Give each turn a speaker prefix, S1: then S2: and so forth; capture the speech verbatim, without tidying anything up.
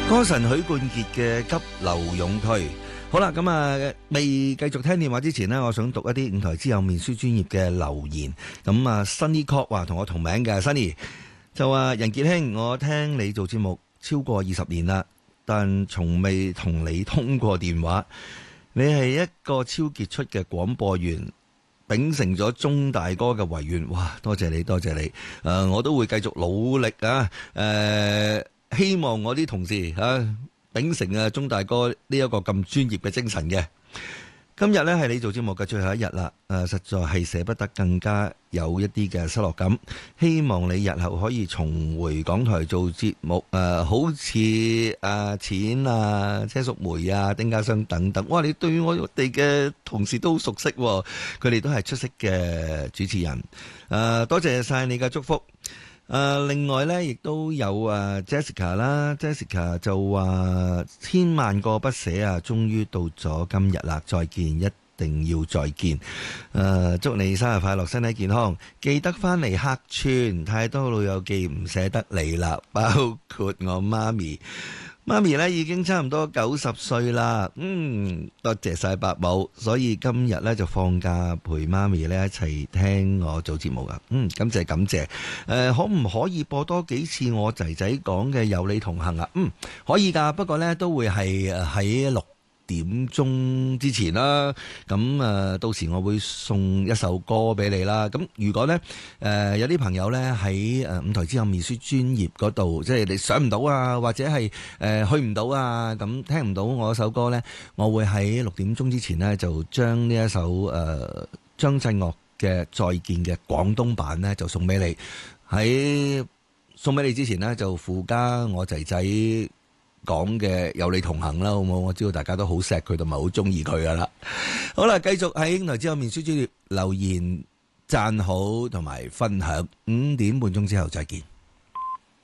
S1: 歌神許冠傑嘅急流勇退。好啦，咁啊，未繼續聽電話之前呢，我想讀一啲五台之友面書專頁嘅留言。咁啊 Sunny Cock 話同我同名嘅 Sunny 就話：任傑兄，我聽你做節目超過二十年啦，但從未同你通過電話。你係一個超傑出嘅廣播員，秉承咗鐘大哥嘅遺願。哇，多謝你，多謝你。誒、呃，我都會繼續努力啊！誒、呃。希望我啲同事啊秉承啊鐘大哥呢一個咁專業嘅精神嘅。今日呢係你做節目嘅最後一日啦，誒、啊，實在係捨不得，更加有一啲嘅失落感。希望你日後可以重回港台做節目，誒、啊，好似誒錢啊、車淑梅啊、丁家湘等等。哇，你對我哋嘅同事都好熟悉，佢哋都係出色嘅主持人。誒、啊，多謝晒你嘅祝福。誒、呃，另外咧，亦都有誒、啊、Jessica 啦 ，Jessica 就話千萬個不捨啊，終於到咗今日啦，再見，一定要再見。誒、呃，祝你生日快樂，身體健康，記得翻嚟客串，太多老友記唔捨得你啦，包括我媽咪。媽咪咧已經差唔多九十歲啦，嗯，多謝晒伯母，所以今日咧就放假陪媽咪咧一齊聽我做節目噶，嗯，感謝感謝，誒、呃，可唔可以播多幾次我仔仔講嘅有你同行啊？嗯，可以噶，不過咧都會係喺六點鐘之前啦，咁誒到時我會送一首歌俾你啦。咁如果呢，誒、呃、有啲朋友呢喺誒五台之友面書專頁嗰度，即係你上唔到啊，或者係誒、呃、去唔到啊，咁聽唔到我首歌呢，我會喺六點鐘之前呢，就將呢一首誒張震岳嘅再見嘅廣東版呢，就送俾你。喺送俾你之前呢，就附加我仔仔講嘅有你同行啦，好唔好？我知道大家都好錫佢同埋好中意佢噶啦。好啦，繼續喺五台之友面書專頁留言讚好同埋分享，五點半鐘之後再見。